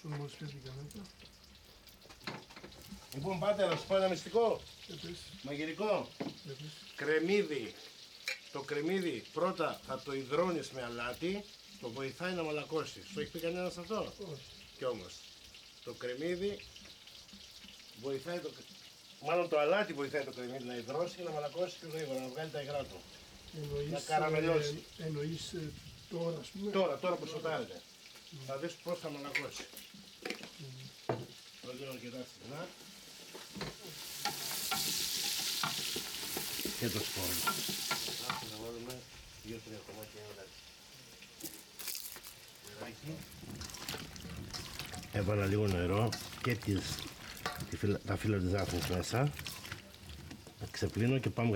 Αυτό μόλις πιέζεται κανένα. Λοιπόν, πάτε να σου πω ένα μυστικό. Μαγειρικό. Κρεμμύδι. Το κρεμμύδι πρώτα θα το υδρώνεις με αλάτι, το βοηθάει να μαλακώσει. Σου έχει πει κανένας αυτό? Όχι. Κι όμως, το κρεμμύδι βοηθάει μάλλον το αλάτι βοηθάει το κρεμμύδι να υδρώσει και να μαλακώσει πιο γρήγορα, να βγάλει τα υγρά του. Να καραμελώσει. Εννοείς τώρα, ας πούμε. Τώρα που σοτάρετε. Θα δεις πώς θα μαλακώσει. Το λέω αρκετά συχνά. Και το σπόρι. Θα βάλουμε 2-3 κομμάτια νεράκι. Έβαλα λίγο νερό και τα φύλλα της δάφνης μέσα. Ξεπλύνω και πάμε